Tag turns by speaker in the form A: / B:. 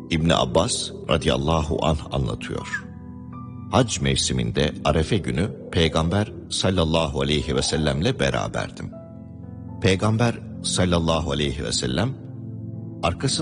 A: İbn Abbas radıyallahu anh anlatıyor. Hac mevsiminde Arefe günü Peygamber sallallahu aleyhi ve sellemle beraberdim. Peygamber sallallahu aleyhi ve sellem arkasından